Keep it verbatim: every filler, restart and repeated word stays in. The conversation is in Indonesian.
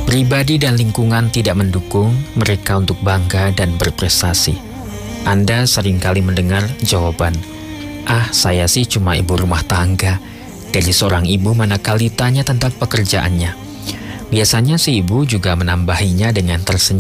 Pribadi dan lingkungan tidak mendukung mereka untuk bangga dan berprestasi. Anda seringkali mendengar jawaban, "Ah, saya sih cuma ibu rumah tangga," dari seorang ibu manakala ditanya tentang pekerjaannya. Biasanya si ibu juga menambahinya dengan tersenyum.